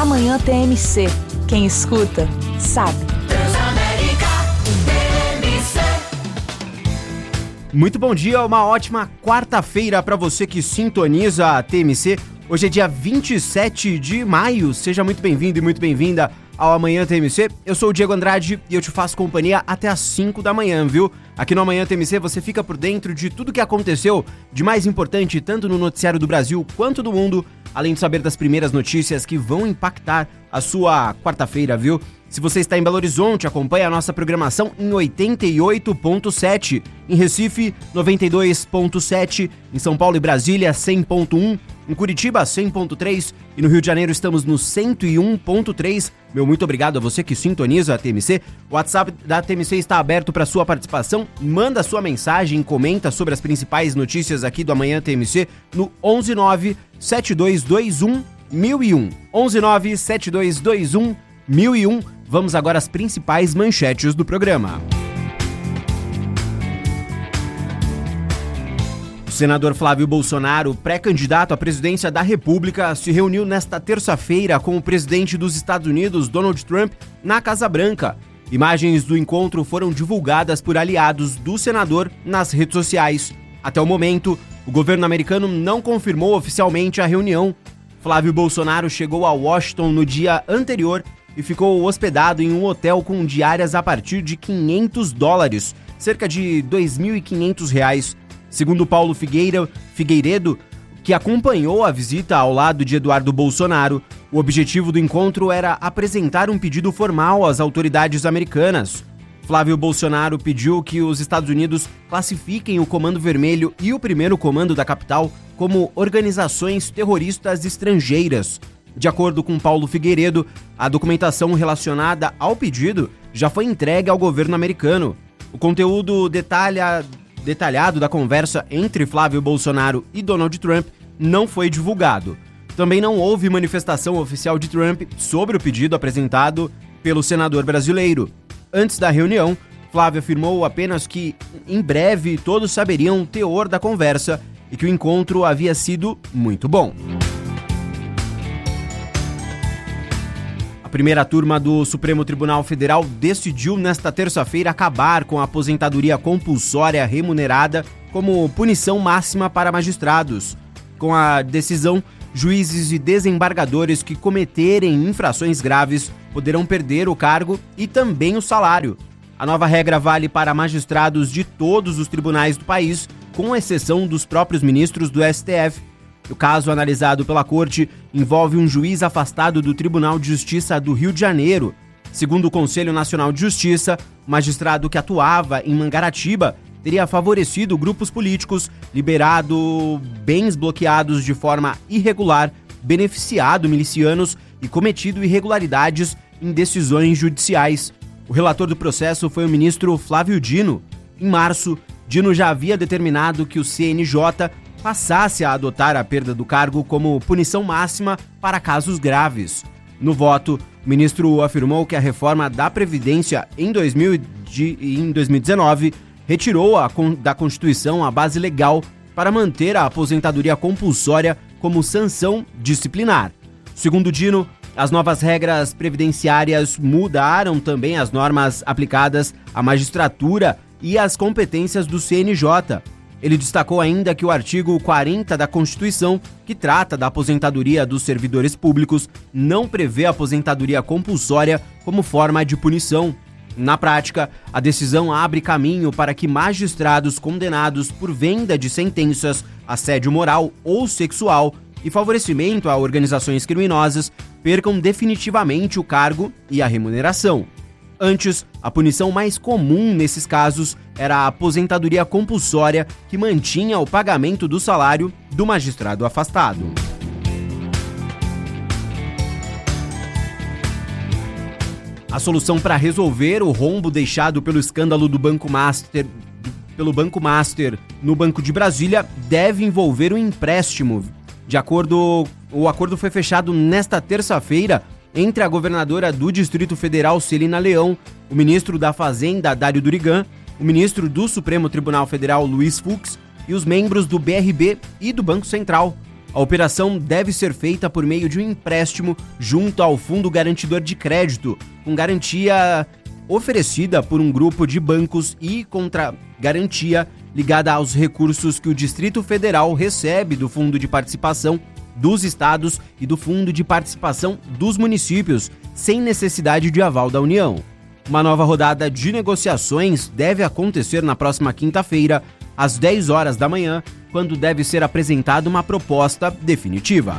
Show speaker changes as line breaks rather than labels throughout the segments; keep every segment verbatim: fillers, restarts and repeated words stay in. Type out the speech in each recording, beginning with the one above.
Amanhã T M C. Quem escuta, sabe.
Transamérica T M C.
Muito bom dia, uma ótima quarta-feira para você que sintoniza a T M C. Hoje é dia vinte e sete de maio. Seja muito bem-vindo e muito bem-vinda ao Amanhã T M C. Eu sou o Diego Andrade e eu te faço companhia até às cinco da manhã, viu? Aqui no Amanhã T M C você fica por dentro de tudo que aconteceu de mais importante, tanto no noticiário do Brasil quanto do mundo, além de saber das primeiras notícias que vão impactar a sua quarta-feira, viu? Se você está em Belo Horizonte, acompanhe a nossa programação em oitenta e oito ponto sete, em Recife, noventa e dois ponto sete, em São Paulo e Brasília, cem ponto um, em Curitiba, cem ponto três e no Rio de Janeiro estamos no cento e um ponto três. Meu muito obrigado a você que sintoniza a T M C. O WhatsApp da T M C está aberto para sua participação. Manda sua mensagem, comenta sobre as principais notícias aqui do Amanhã T M C no onze nove sete dois dois um mil e um. onze nove sete dois dois um mil e um. Vamos agora às principais manchetes do programa. O senador Flávio Bolsonaro, pré-candidato à presidência da República, se reuniu nesta terça-feira com o presidente dos Estados Unidos, Donald Trump, na Casa Branca. Imagens do encontro foram divulgadas por aliados do senador nas redes sociais. Até o momento, o governo americano não confirmou oficialmente a reunião. Flávio Bolsonaro chegou a Washington no dia anterior e ficou hospedado em um hotel com diárias a partir de quinhentos dólares, cerca de dois mil e quinhentos reais. Segundo Paulo Figueira, Figueiredo, que acompanhou a visita ao lado de Eduardo Bolsonaro, o objetivo do encontro era apresentar um pedido formal às autoridades americanas. Flávio Bolsonaro pediu que os Estados Unidos classifiquem o Comando Vermelho e o Primeiro Comando da capital como organizações terroristas estrangeiras. De acordo com Paulo Figueiredo, a documentação relacionada ao pedido já foi entregue ao governo americano. O conteúdo detalha, detalhado da conversa entre Flávio Bolsonaro e Donald Trump não foi divulgado. Também não houve manifestação oficial de Trump sobre o pedido apresentado pelo senador brasileiro. Antes da reunião, Flávio afirmou apenas que, em breve, todos saberiam o teor da conversa e que o encontro havia sido muito bom. A primeira turma do Supremo Tribunal Federal decidiu nesta terça-feira acabar com a aposentadoria compulsória remunerada como punição máxima para magistrados. Com a decisão, juízes e desembargadores que cometerem infrações graves poderão perder o cargo e também o salário. A nova regra vale para magistrados de todos os tribunais do país, com exceção dos próprios ministros do S T F. O caso analisado pela Corte envolve um juiz afastado do Tribunal de Justiça do Rio de Janeiro. Segundo o Conselho Nacional de Justiça, o magistrado que atuava em Mangaratiba teria favorecido grupos políticos, liberado bens bloqueados de forma irregular, beneficiado milicianos e cometido irregularidades em decisões judiciais. O relator do processo foi o ministro Flávio Dino. Em março, Dino já havia determinado que o C N J passasse a adotar a perda do cargo como punição máxima para casos graves. No voto, o ministro afirmou que a reforma da Previdência em, dois mil e dezenove retirou a, da Constituição a base legal para manter a aposentadoria compulsória como sanção disciplinar. Segundo Dino, as novas regras previdenciárias mudaram também as normas aplicadas à magistratura e às competências do C N J. Ele destacou ainda que o artigo quarenta da Constituição, que trata da aposentadoria dos servidores públicos, não prevê aposentadoria compulsória como forma de punição. Na prática, a decisão abre caminho para que magistrados condenados por venda de sentenças, assédio moral ou sexual e favorecimento a organizações criminosas percam definitivamente o cargo e a remuneração. Antes, a punição mais comum nesses casos era a aposentadoria compulsória, que mantinha o pagamento do salário do magistrado afastado. A solução para resolver o rombo deixado pelo escândalo do Banco Master, pelo Banco Master no Banco de Brasília deve envolver um empréstimo. De acordo, o acordo foi fechado nesta terça-feira entre a governadora do Distrito Federal, Celina Leão, o ministro da Fazenda, Dário Durigan, o ministro do Supremo Tribunal Federal, Luiz Fux, e os membros do B R B e do Banco Central. A operação deve ser feita por meio de um empréstimo junto ao Fundo Garantidor de Crédito, com garantia oferecida por um grupo de bancos e contra garantia ligada aos recursos que o Distrito Federal recebe do Fundo de Participação dos Estados e do Fundo de Participação dos Municípios, sem necessidade de aval da União. Uma nova rodada de negociações deve acontecer na próxima quinta-feira, às dez horas da manhã, quando deve ser apresentada uma proposta definitiva.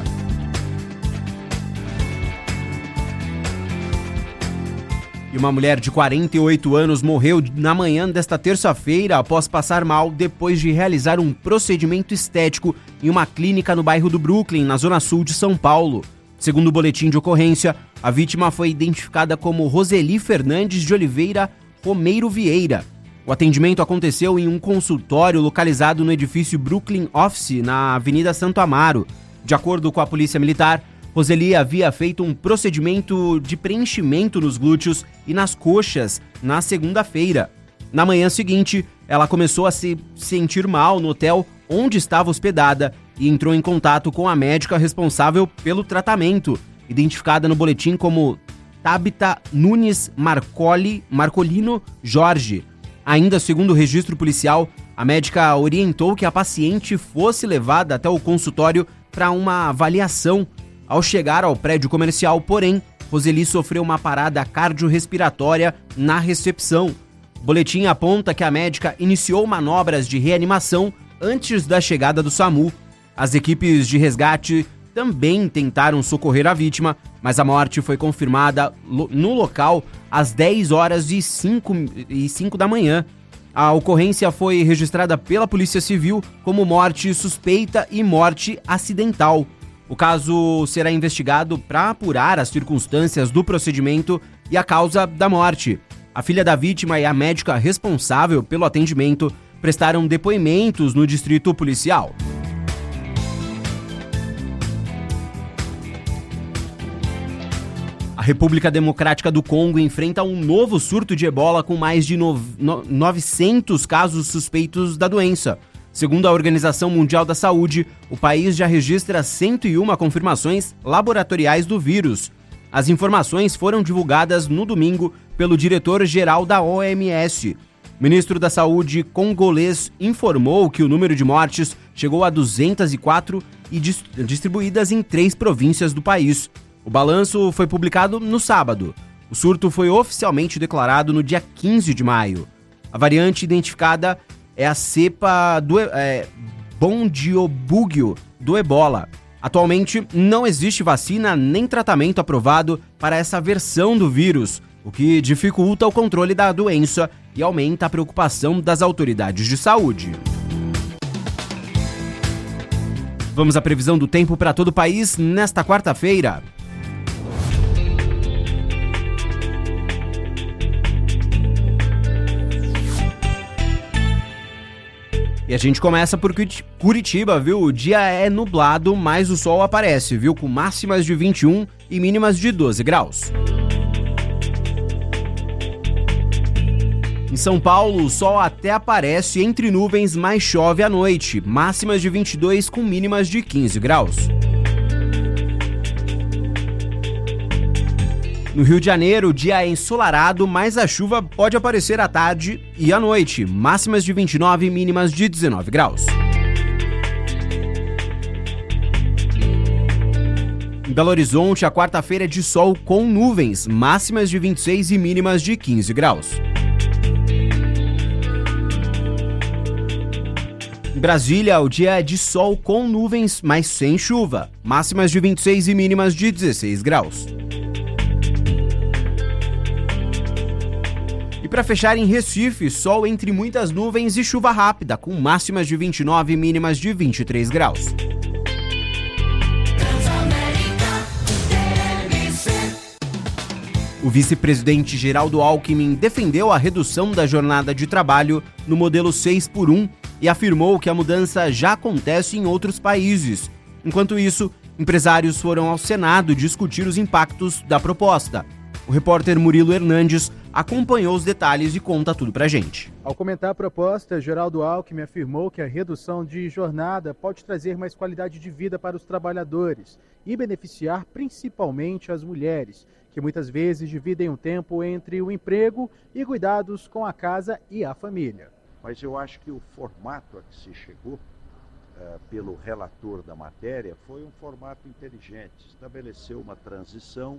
E uma mulher de quarenta e oito anos morreu na manhã desta terça-feira após passar mal depois de realizar um procedimento estético em uma clínica no bairro do Brooklyn, na zona sul de São Paulo. Segundo o boletim de ocorrência, a vítima foi identificada como Roseli Fernandes de Oliveira Romeiro Vieira. O atendimento aconteceu em um consultório localizado no edifício Brooklyn Office, na Avenida Santo Amaro. De acordo com a Polícia Militar, Roseli havia feito um procedimento de preenchimento nos glúteos e nas coxas na segunda-feira. Na manhã seguinte, ela começou a se sentir mal no hotel onde estava hospedada e entrou em contato com a médica responsável pelo tratamento, identificada no boletim como Tabita Nunes Marcoli, Marcolino Jorge. Ainda segundo o registro policial, a médica orientou que a paciente fosse levada até o consultório para uma avaliação. Ao chegar ao prédio comercial, porém, Roseli sofreu uma parada cardiorrespiratória na recepção. O boletim aponta que a médica iniciou manobras de reanimação antes da chegada do SAMU. As equipes de resgate também tentaram socorrer a vítima, mas a morte foi confirmada no local às dez horas e cinco da manhã. A ocorrência foi registrada pela Polícia Civil como morte suspeita e morte acidental. O caso será investigado para apurar as circunstâncias do procedimento e a causa da morte. A filha da vítima e a médica responsável pelo atendimento prestaram depoimentos no distrito policial. A República Democrática do Congo enfrenta um novo surto de ebola com mais de novecentos casos suspeitos da doença. Segundo a Organização Mundial da Saúde, o país já registra cento e uma confirmações laboratoriais do vírus. As informações foram divulgadas no domingo pelo diretor-geral da O M S. O ministro da Saúde congolês informou que o número de mortes chegou a duzentas e quatro e distribuídas em três províncias do país. O balanço foi publicado no sábado. O surto foi oficialmente declarado no dia quinze de maio. A variante identificada é a cepa do é, Bundibugyo do ebola. Atualmente, não existe vacina nem tratamento aprovado para essa versão do vírus, o que dificulta o controle da doença e aumenta a preocupação das autoridades de saúde. Vamos à previsão do tempo para todo o país nesta quarta-feira. E a gente começa por Curitiba, viu? O dia é nublado, mas o sol aparece, viu? Com máximas de vinte e um e mínimas de doze graus. Em São Paulo, o sol até aparece entre nuvens, mas chove à noite. Máximas de vinte e dois com mínimas de quinze graus. No Rio de Janeiro, o dia é ensolarado, mas a chuva pode aparecer à tarde e à noite. Máximas de vinte e nove e mínimas de dezenove graus. Em Belo Horizonte, a quarta-feira é de sol com nuvens. Máximas de vinte e seis e mínimas de quinze graus. Em Brasília, o dia é de sol com nuvens, mas sem chuva. Máximas de vinte e seis e mínimas de dezesseis graus. E para fechar, em Recife, sol entre muitas nuvens e chuva rápida, com máximas de vinte e nove e mínimas de vinte e três graus. O vice-presidente Geraldo Alckmin defendeu a redução da jornada de trabalho no modelo seis por um e afirmou que a mudança já acontece em outros países. Enquanto isso, empresários foram ao Senado discutir os impactos da proposta. O repórter Murilo Hernandes acompanhou os detalhes e conta tudo pra gente.
Ao comentar a proposta, Geraldo Alckmin afirmou que a redução de jornada pode trazer mais qualidade de vida para os trabalhadores e beneficiar principalmente as mulheres, que muitas vezes dividem o tempo entre o emprego e cuidados com a casa e a família.
Mas eu acho que o formato a que se chegou uh, pelo relator da matéria foi um formato inteligente. Estabeleceu uma transição,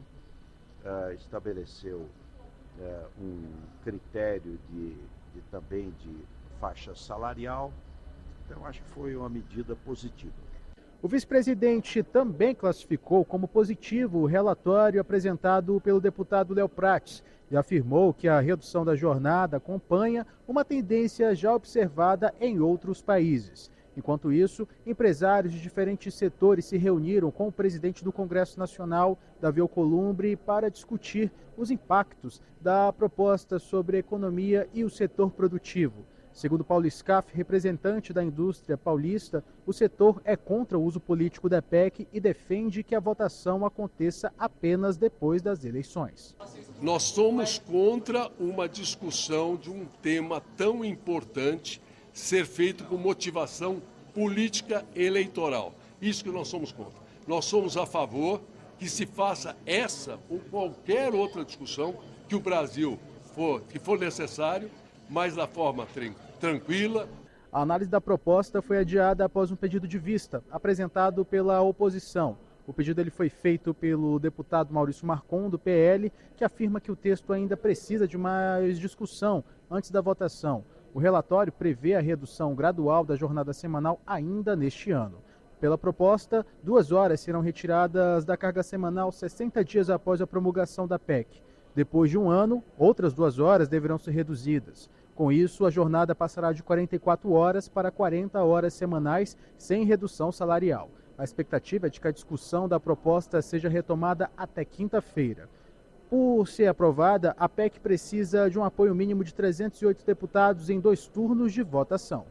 uh, estabeleceu uh, um critério de, de também de faixa salarial. Então acho que foi uma medida positiva.
O vice-presidente também classificou como positivo o relatório apresentado pelo deputado Léo Prates e afirmou que a redução da jornada acompanha uma tendência já observada em outros países. Enquanto isso, empresários de diferentes setores se reuniram com o presidente do Congresso Nacional, Davi Alcolumbre, para discutir os impactos da proposta sobre a economia e o setor produtivo. Segundo Paulo Scaff, representante da indústria paulista, o setor é contra o uso político da P E C e defende que a votação aconteça apenas depois das eleições.
Nós somos contra uma discussão de um tema tão importante ser feito com motivação política eleitoral. Isso que nós somos contra. Nós somos a favor que se faça essa ou qualquer outra discussão que o Brasil for, que for necessário, mas da forma tranquila.
A análise da proposta foi adiada após um pedido de vista apresentado pela oposição. O pedido ele foi feito pelo deputado Maurício Marcon, do P L, que afirma que o texto ainda precisa de mais discussão antes da votação. O relatório prevê a redução gradual da jornada semanal ainda neste ano. Pela proposta, duas horas serão retiradas da carga semanal sessenta dias após a promulgação da P E C. Depois de um ano, outras duas horas deverão ser reduzidas. Com isso, a jornada passará de quarenta e quatro horas para quarenta horas semanais, sem redução salarial. A expectativa é de que a discussão da proposta seja retomada até quinta-feira. Por ser aprovada, a P E C precisa de um apoio mínimo de trezentos e oito deputados em dois turnos de votação.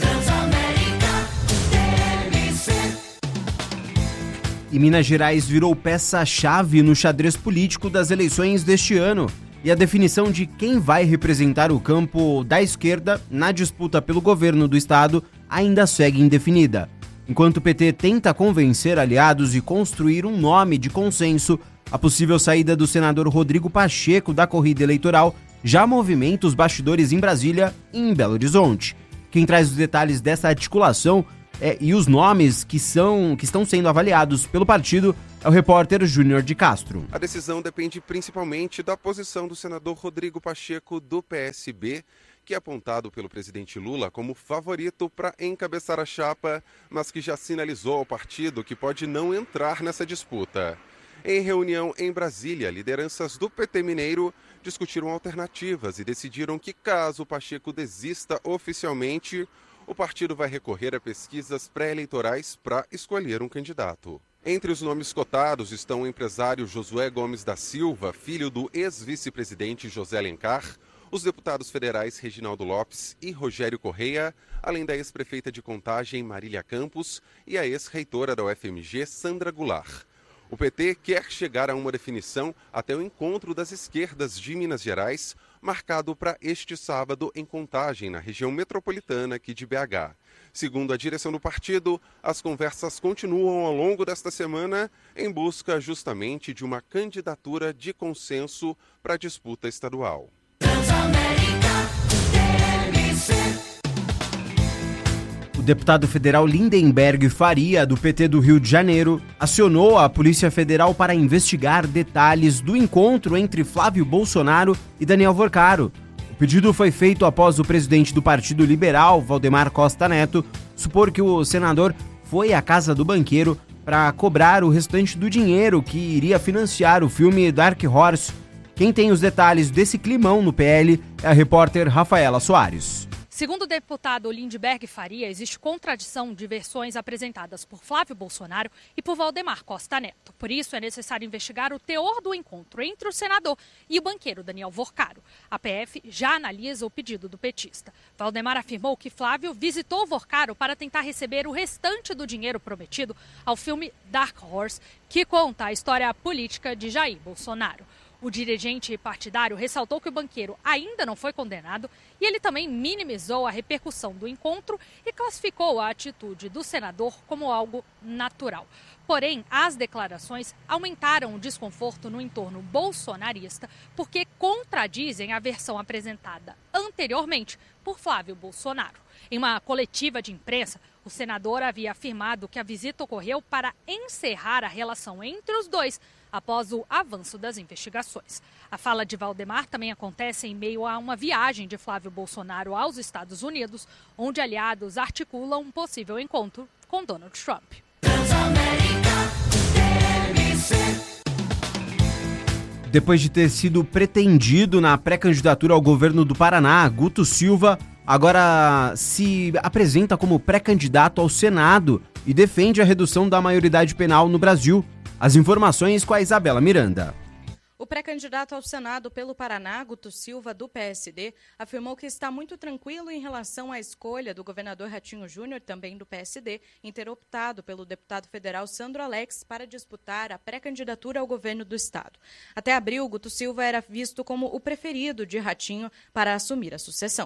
E Minas Gerais virou peça-chave no xadrez político das eleições deste ano. E a definição de quem vai representar o campo da esquerda na disputa pelo governo do estado ainda segue indefinida. Enquanto o P T tenta convencer aliados e construir um nome de consenso, a possível saída do senador Rodrigo Pacheco da corrida eleitoral já movimenta os bastidores em Brasília e em Belo Horizonte. Quem traz os detalhes dessa articulação é, e os nomes que, são, que estão sendo avaliados pelo partido é o repórter Júnior de Castro.
A decisão depende principalmente da posição do senador Rodrigo Pacheco do P S B, que é apontado pelo presidente Lula como favorito para encabeçar a chapa, mas que já sinalizou ao partido que pode não entrar nessa disputa. Em reunião em Brasília, lideranças do P T mineiro discutiram alternativas e decidiram que, caso Pacheco desista oficialmente, o partido vai recorrer a pesquisas pré-eleitorais para escolher um candidato. Entre os nomes cotados estão o empresário Josué Gomes da Silva, filho do ex-vice-presidente José Alencar, os deputados federais Reginaldo Lopes e Rogério Correia, além da ex-prefeita de Contagem Marília Campos e a ex-reitora da U F M G Sandra Goulart. O P T quer chegar a uma definição até o encontro das esquerdas de Minas Gerais, marcado para este sábado em Contagem, na região metropolitana aqui de B H. Segundo a direção do partido, as conversas continuam ao longo desta semana em busca justamente de uma candidatura de consenso para a disputa estadual.
O deputado federal Lindenberg Faria, do P T do Rio de Janeiro, acionou a Polícia Federal para investigar detalhes do encontro entre Flávio Bolsonaro e Daniel Vorcaro. O pedido foi feito após o presidente do Partido Liberal, Valdemar Costa Neto, supor que o senador foi à casa do banqueiro para cobrar o restante do dinheiro que iria financiar o filme Dark Horse. Quem tem os detalhes desse climão no P L é a repórter Rafaela Soares.
Segundo o deputado Lindenberg Faria, existe contradição de versões apresentadas por Flávio Bolsonaro e por Valdemar Costa Neto. Por isso, é necessário investigar o teor do encontro entre o senador e o banqueiro Daniel Vorcaro. A P F já analisa o pedido do petista. Valdemar afirmou que Flávio visitou Vorcaro para tentar receber o restante do dinheiro prometido ao filme Dark Horse, que conta a história política de Jair Bolsonaro. O dirigente partidário ressaltou que o banqueiro ainda não foi condenado e ele também minimizou a repercussão do encontro e classificou a atitude do senador como algo natural. Porém, as declarações aumentaram o desconforto no entorno bolsonarista porque contradizem a versão apresentada anteriormente por Flávio Bolsonaro. Em uma coletiva de imprensa, o senador havia afirmado que a visita ocorreu para encerrar a relação entre os dois após o avanço das investigações. A fala de Valdemar também acontece em meio a uma viagem de Flávio Bolsonaro aos Estados Unidos, onde aliados articulam um possível encontro com Donald Trump.
Depois de ter sido pretendido na pré-candidatura ao governo do Paraná, Guto Silva agora se apresenta como pré-candidato ao Senado e defende a redução da maioridade penal no Brasil. As informações com a Isabela Miranda.
O pré-candidato ao Senado pelo Paraná, Guto Silva, do P S D, afirmou que está muito tranquilo em relação à escolha do governador Ratinho Júnior, também do P S D, em ter optado pelo deputado federal Sandro Alex para disputar a pré-candidatura ao governo do estado. Até abril, Guto Silva era visto como o preferido de Ratinho para assumir a sucessão.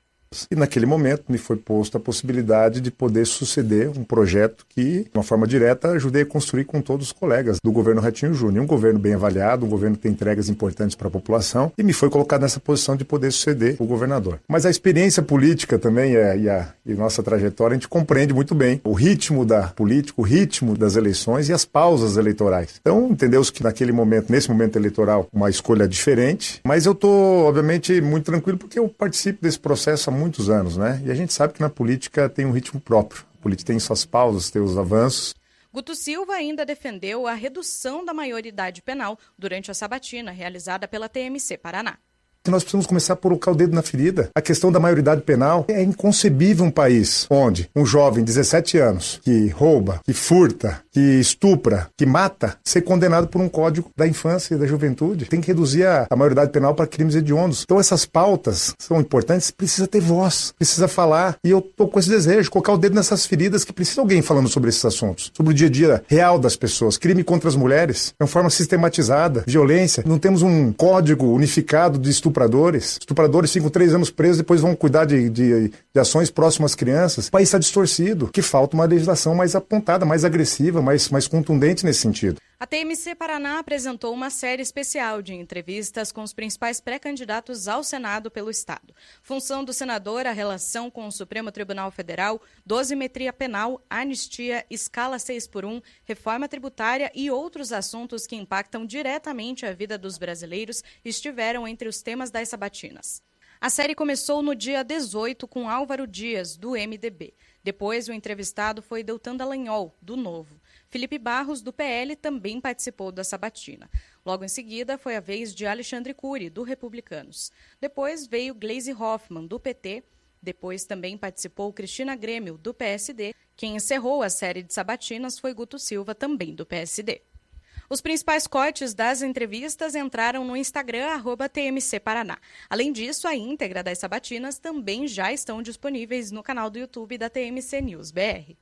E naquele momento me foi posta a possibilidade de poder suceder um projeto que, de uma forma direta, ajudei a construir com todos os colegas do governo Ratinho Júnior. Um governo bem avaliado, um governo que tem entregas importantes para a população, e me foi colocado nessa posição de poder suceder o governador. Mas a experiência política também e a, e a e nossa trajetória, a gente compreende muito bem o ritmo da política, o ritmo das eleições e as pausas eleitorais. Então, entendeu-se que naquele momento, nesse momento eleitoral, uma escolha diferente, mas eu estou, obviamente, muito tranquilo porque eu participo desse processo há muitos anos, né? E a gente sabe que na política tem um ritmo próprio. A política tem suas pausas, tem os avanços.
Guto Silva ainda defendeu a redução da maioridade penal durante a sabatina realizada pela T M C Paraná.
Nós precisamos começar a colocar o dedo na ferida. A questão da maioridade penal é inconcebível um país onde um jovem de dezessete anos que rouba, que furta, que estupra, que mata, ser condenado por um código da infância e da juventude. Tem que reduzir a, a maioridade penal para crimes hediondos. Então essas pautas são importantes, precisa ter voz, precisa falar. E eu estou com esse desejo, colocar o dedo nessas feridas que precisa alguém falando sobre esses assuntos. Sobre o dia a dia real das pessoas. Crime contra as mulheres, de uma forma sistematizada. Violência. Não temos um código unificado de estupro. Estupradores. Estupradores ficam três anos presos, depois vão cuidar de, de, de ações próximas às crianças. O país está distorcido, que falta uma legislação mais apontada, mais agressiva, mais, mais contundente nesse sentido.
A T M C Paraná apresentou uma série especial de entrevistas com os principais pré-candidatos ao Senado pelo Estado. Função do senador, a relação com o Supremo Tribunal Federal, dosimetria penal, anistia, escala seis por um, reforma tributária e outros assuntos que impactam diretamente a vida dos brasileiros estiveram entre os temas das sabatinas. A série começou no dia dezoito com Álvaro Dias, do M D B. Depois, o entrevistado foi Deltan Dallagnol, do Novo. Felipe Barros, do P L, também participou da sabatina. Logo em seguida, foi a vez de Alexandre Cury, do Republicanos. Depois veio Gleisi Hoffmann, do P T. Depois também participou Cristina Grêmio, do P S D. Quem encerrou a série de sabatinas foi Guto Silva, também do P S D. Os principais cortes das entrevistas entraram no Instagram, arroba T M C Paraná. Além disso, a íntegra das sabatinas também já estão disponíveis no canal do YouTube da T M C News B R.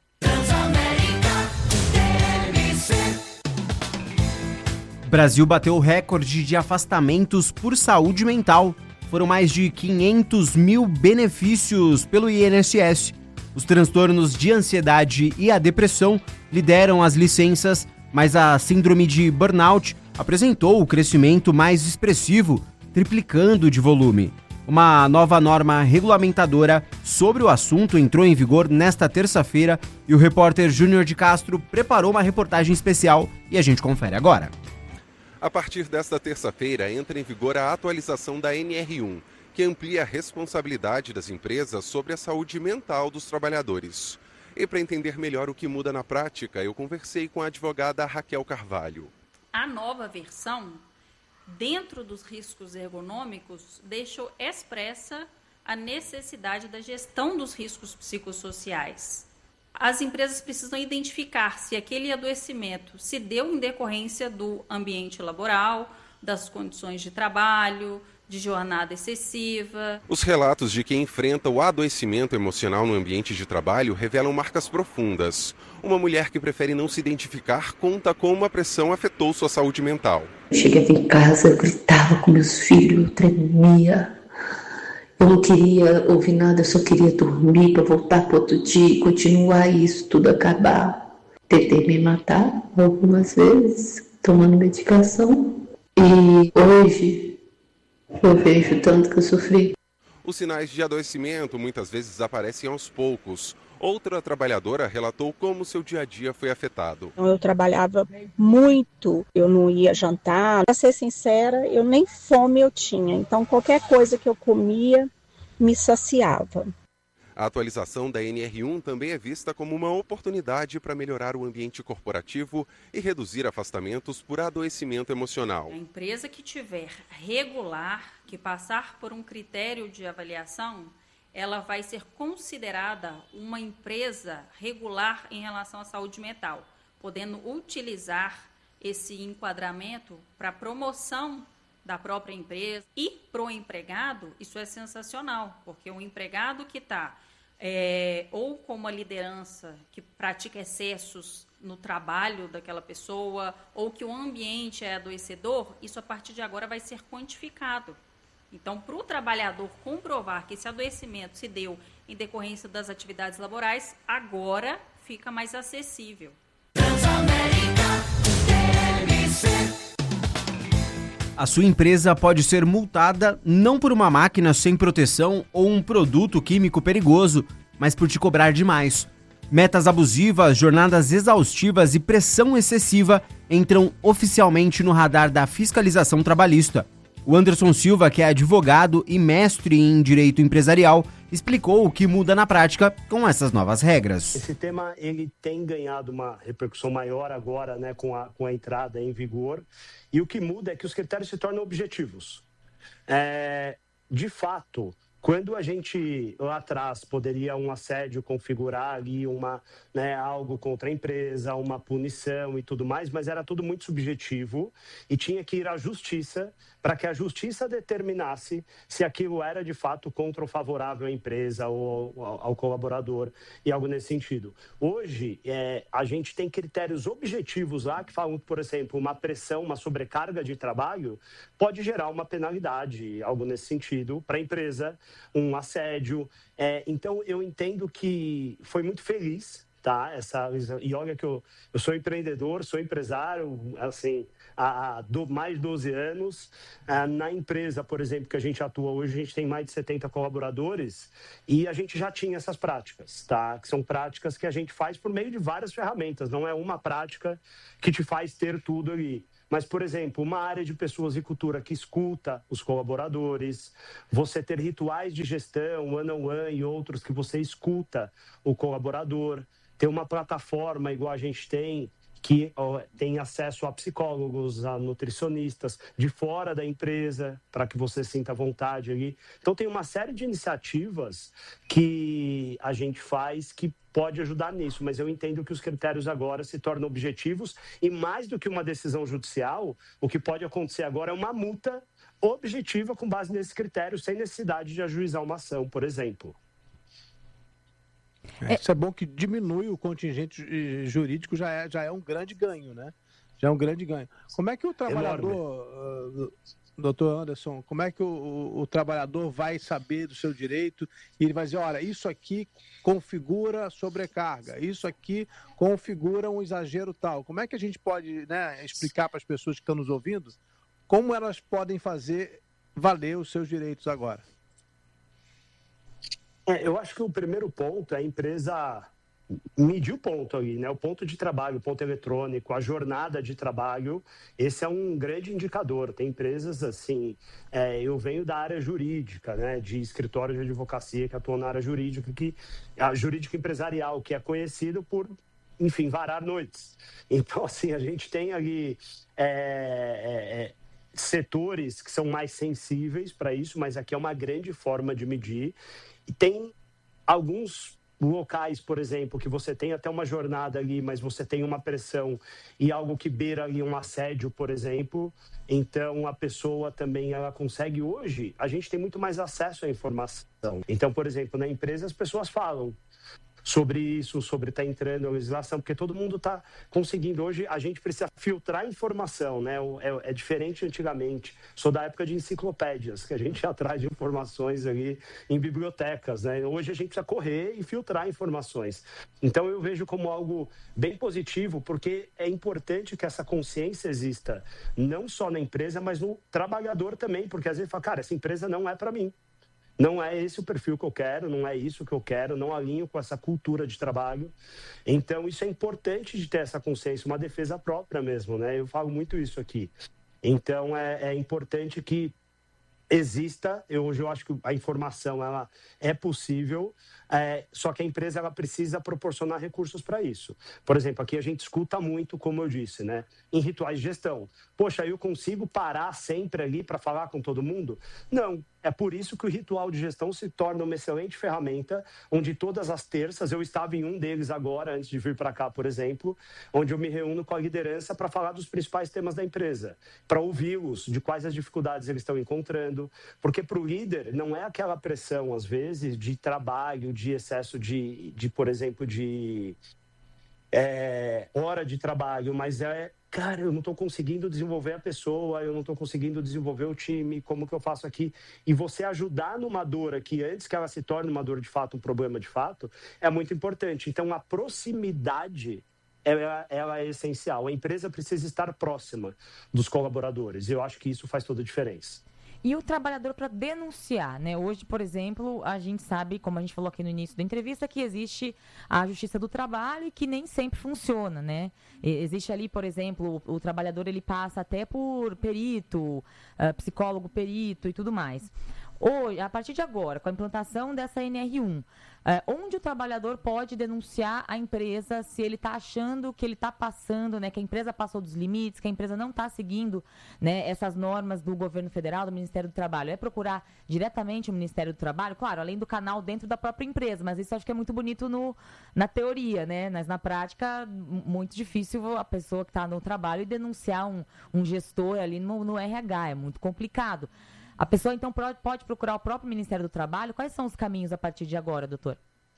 Brasil bateu o recorde de afastamentos por saúde mental. Foram mais de quinhentos mil benefícios pelo I N S S. Os transtornos de ansiedade e a depressão lideram as licenças, mas a síndrome de burnout apresentou o crescimento mais expressivo, triplicando de volume. Uma nova norma regulamentadora sobre o assunto entrou em vigor nesta terça-feira e o repórter Júnior de Castro preparou uma reportagem especial e a gente confere agora.
A partir desta terça-feira entra em vigor a atualização da N R um, que amplia a responsabilidade das empresas sobre a saúde mental dos trabalhadores. E para entender melhor o que muda na prática, eu conversei com a advogada Raquel Carvalho.
A nova versão, dentro dos riscos ergonômicos, deixou expressa a necessidade da gestão dos riscos psicossociais. As empresas precisam identificar se aquele adoecimento se deu em decorrência do ambiente laboral, das condições de trabalho, de jornada excessiva.
Os relatos de quem enfrenta o adoecimento emocional no ambiente de trabalho revelam marcas profundas. Uma mulher que prefere não se identificar conta como a pressão afetou sua saúde mental.
Eu chegava em casa, eu gritava com meus filhos, eu tremia. Eu não queria ouvir nada, eu só queria dormir para voltar para outro dia e continuar isso, tudo acabar. Tentei me matar algumas vezes, tomando medicação. E hoje eu vejo tanto que eu sofri.
Os sinais de adoecimento muitas vezes aparecem aos poucos. Outra trabalhadora relatou como seu dia a dia foi afetado.
Eu trabalhava muito, eu não ia jantar. Para ser sincera, eu nem fome eu tinha. Então qualquer coisa que eu comia me saciava.
A atualização da N R um também é vista como uma oportunidade para melhorar o ambiente corporativo e reduzir afastamentos por adoecimento emocional.
A empresa que tiver regular, que passar por um critério de avaliação, ela vai ser considerada uma empresa regular em relação à saúde mental, podendo utilizar esse enquadramento para promoção da própria empresa. E para o empregado, isso é sensacional, porque o empregado que está é, ou com uma liderança que pratica excessos no trabalho daquela pessoa, ou que o ambiente é adoecedor, isso a partir de agora vai ser quantificado. Então, para o trabalhador comprovar que esse adoecimento se deu em decorrência das atividades laborais, agora fica mais acessível.
Transamérica, T M C.
A sua empresa pode ser multada não por uma máquina sem proteção ou um produto químico perigoso, mas por te cobrar demais. Metas abusivas, jornadas exaustivas e pressão excessiva entram oficialmente no radar da fiscalização trabalhista. O Anderson Silva, que é advogado e mestre em direito empresarial, explicou o que muda na prática com essas novas regras.
Esse tema ele tem ganhado uma repercussão maior agora, né, com a, com a entrada em vigor. E o que muda é que os critérios se tornam objetivos. É, de fato, quando a gente lá atrás poderia um assédio configurar ali uma, né, algo contra a empresa, uma punição e tudo mais, mas era tudo muito subjetivo e tinha que ir à justiça para que a justiça determinasse se aquilo era de fato contra ou favorável à empresa ou ao, ao colaborador e algo nesse sentido. Hoje, é, a gente tem critérios objetivos lá que falam, por exemplo, uma pressão, uma sobrecarga de trabalho pode gerar uma penalidade, algo nesse sentido, para a empresa, um assédio. É, então, eu entendo que foi muito feliz, tá? Essa, e olha que eu, eu sou empreendedor, sou empresário, assim, há, há do, mais de doze anos. Ah, na empresa, por exemplo, que a gente atua hoje, a gente tem mais de setenta colaboradores e a gente já tinha essas práticas, tá? Que são práticas que a gente faz por meio de várias ferramentas, não é uma prática que te faz ter tudo ali. Mas, por exemplo, uma área de pessoas e cultura que escuta os colaboradores, você ter rituais de gestão, one-on-one e outros que você escuta o colaborador, ter uma plataforma igual a gente tem, que ó, tem acesso a psicólogos, a nutricionistas de fora da empresa, para que você sinta vontade ali. Então, tem uma série de iniciativas que a gente faz que pode ajudar nisso, mas eu entendo que os critérios agora se tornam objetivos e mais do que uma decisão judicial, o que pode acontecer agora é uma multa objetiva com base nesses critérios, sem necessidade de ajuizar uma ação, por exemplo.
É, isso é bom que diminui o contingente jurídico, já é, já é um grande ganho, né? Já é um grande ganho. Como é que o trabalhador, uh, doutor Anderson, como é que o, o, o trabalhador vai saber do seu direito e ele vai dizer, olha, isso aqui configura sobrecarga, isso aqui configura um exagero tal. Como é que a gente pode, né, explicar para as pessoas que estão nos ouvindo como elas podem fazer valer os seus direitos agora?
É, eu acho que o primeiro ponto é a empresa medir o ponto ali, né? O ponto de trabalho, o ponto eletrônico, a jornada de trabalho, esse é um grande indicador. Tem empresas assim, é, eu venho da área jurídica, né? De escritório de advocacia que atuam na área jurídica, que, a jurídica empresarial, que é conhecido por, enfim, varar noites. Então, assim, a gente tem ali é, é, setores que são mais sensíveis para isso, mas aqui é uma grande forma de medir. E tem alguns locais, por exemplo, que você tem até uma jornada ali, mas você tem uma pressão e algo que beira ali um assédio, por exemplo, então a pessoa também ela consegue hoje, a gente tem muito mais acesso à informação. Então, por exemplo, na empresa as pessoas falam sobre isso, sobre estar tá entrando na legislação, porque todo mundo está conseguindo. Hoje a gente precisa filtrar informação, né? É, é diferente antigamente. Sou da época de enciclopédias, que a gente ia atrás de informações ali em bibliotecas, né? Hoje a gente precisa correr e filtrar informações. Então eu vejo como algo bem positivo, porque é importante que essa consciência exista, não só na empresa, mas no trabalhador também, porque às vezes fala, cara, essa empresa não é para mim. Não é esse o perfil que eu quero, não é isso que eu quero, não alinho com essa cultura de trabalho. Então, isso é importante de ter essa consciência, uma defesa própria mesmo, né? Eu falo muito isso aqui. Então, é, é importante que exista, eu, hoje eu acho que a informação ela é possível, é, só que a empresa ela precisa proporcionar recursos para isso. Por exemplo, aqui a gente escuta muito, como eu disse, né, em rituais de gestão. Poxa, eu consigo parar sempre ali para falar com todo mundo? Não. É por isso que o ritual de gestão se torna uma excelente ferramenta, onde todas as terças, eu estava em um deles agora, antes de vir para cá, por exemplo, onde eu me reúno com a liderança para falar dos principais temas da empresa, para ouvi-los, de quais as dificuldades eles estão encontrando, porque para o líder não é aquela pressão, às vezes, de trabalho, de excesso de, de por exemplo, de é, hora de trabalho, mas é... Cara, eu não estou conseguindo desenvolver a pessoa, eu não estou conseguindo desenvolver o time, como que eu faço aqui? E você ajudar numa dor aqui, antes que ela se torne uma dor de fato, um problema de fato, é muito importante. Então, a proximidade, ela, ela é essencial. A empresa precisa estar próxima dos colaboradores. Eu acho que isso faz toda a diferença.
E o trabalhador para denunciar, né? Hoje, por exemplo, a gente sabe, como a gente falou aqui no início da entrevista, que existe a Justiça do Trabalho e que nem sempre funciona, né? Existe ali, por exemplo, o, o trabalhador ele passa até por perito, uh, psicólogo perito e tudo mais. Hoje, a partir de agora, com a implantação dessa N R um, uh, onde o trabalhador pode denunciar a empresa se ele está achando que ele está passando, né, que a empresa passou dos limites, que a empresa não está seguindo, né, essas normas do governo federal, do Ministério do Trabalho? É procurar diretamente o Ministério do Trabalho? Claro, além do canal dentro da própria empresa, mas isso acho que é muito bonito no, na teoria, né? Mas na prática, muito difícil a pessoa que está no trabalho e denunciar um, um gestor ali no, no R H, é muito complicado. A pessoa, então, pode procurar o próprio Ministério do Trabalho? Quais são os caminhos a partir de agora, doutor?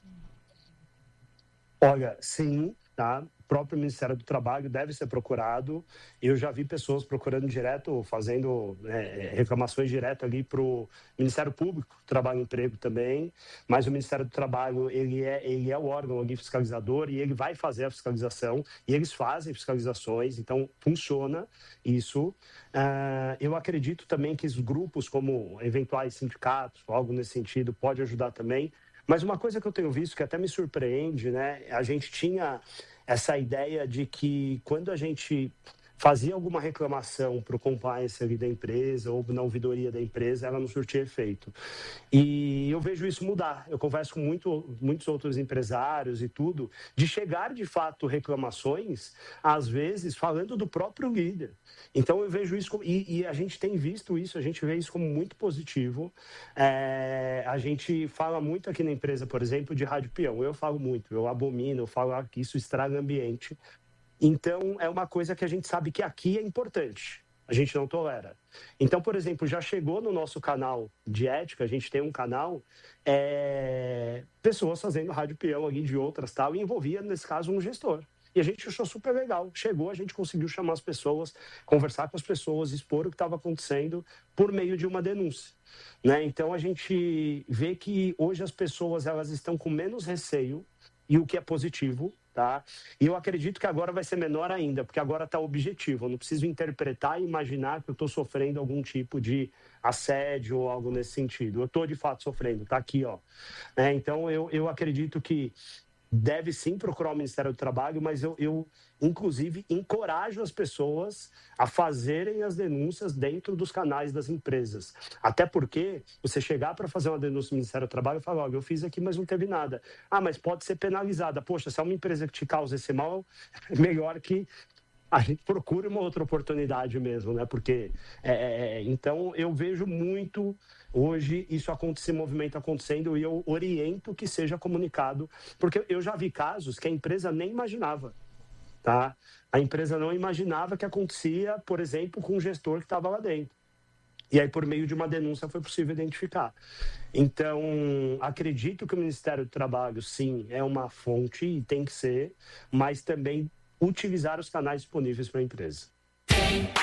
Olha, sim, tá? O próprio Ministério do Trabalho deve ser procurado. Eu já vi pessoas procurando direto, fazendo é, reclamações direto ali para o Ministério Público, Trabalho e Emprego também, mas o Ministério do Trabalho, ele é, ele é o órgão ali fiscalizador e ele vai fazer a fiscalização, e eles fazem fiscalizações, então funciona isso. Uh, eu acredito também que os grupos, como eventuais sindicatos, algo nesse sentido, pode ajudar também. Mas uma coisa que eu tenho visto que até me surpreende, né? A gente tinha essa ideia de que quando a gente fazia alguma reclamação para o compliance ali da empresa ou na ouvidoria da empresa, ela não surtia efeito. E eu vejo isso mudar. Eu converso com muito, muitos outros empresários e tudo, de chegar de fato reclamações, às vezes falando do próprio líder. Então eu vejo isso, como, e, e a gente tem visto isso, a gente vê isso como muito positivo. É, a gente fala muito aqui na empresa, por exemplo, de rádio peão. Eu falo muito, eu abomino, eu falo que isso estraga o ambiente. Então, é uma coisa que a gente sabe que aqui é importante. A gente não tolera. Então, por exemplo, já chegou no nosso canal de ética, a gente tem um canal, é, pessoas fazendo rádio peão ali de outras tal, e envolvia, nesse caso, um gestor. E a gente achou super legal. Chegou, a gente conseguiu chamar as pessoas, conversar com as pessoas, expor o que estava acontecendo por meio de uma denúncia. Né? Então, a gente vê que hoje as pessoas elas estão com menos receio, e o que é positivo, tá? E eu acredito que agora vai ser menor ainda, porque agora está objetivo. Eu não preciso interpretar e imaginar que eu estou sofrendo algum tipo de assédio ou algo nesse sentido. Eu estou, de fato, sofrendo. Está aqui, ó. É, então, eu, eu acredito que deve sim procurar o Ministério do Trabalho, mas eu, eu, inclusive, encorajo as pessoas a fazerem as denúncias dentro dos canais das empresas. Até porque você chegar para fazer uma denúncia no Ministério do Trabalho e falar, olha, eu fiz aqui, mas não teve nada. Ah, mas pode ser penalizada. Poxa, se é uma empresa que te causa esse mal, é melhor que a gente procura uma outra oportunidade mesmo, né? Porque, é, é, então, eu vejo muito hoje isso acontecer, movimento acontecendo, e eu oriento que seja comunicado, porque eu já vi casos que a empresa nem imaginava, tá? A empresa não imaginava que acontecia, por exemplo, com um gestor que estava lá dentro. E aí, por meio de uma denúncia, foi possível identificar. Então, acredito que o Ministério do Trabalho, sim, é uma fonte e tem que ser, mas também utilizar os canais disponíveis para a empresa.